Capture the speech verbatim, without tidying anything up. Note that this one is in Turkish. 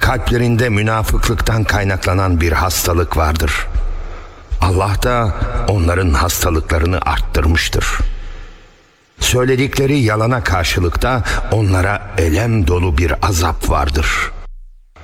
kalplerinde münafıklıktan kaynaklanan bir hastalık vardır. Allah da onların hastalıklarını arttırmıştır. Söyledikleri yalana karşılıkta onlara elem dolu bir azap vardır.